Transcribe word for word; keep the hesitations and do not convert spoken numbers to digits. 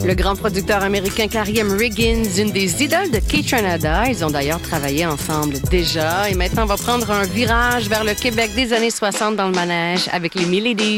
Le grand producteur américain Carey M. Riggins, une des idoles de Kaytranada. Ils ont d'ailleurs travaillé ensemble déjà. Et maintenant, on va prendre un virage vers le Québec des années soixante dans le manège avec les Milladies.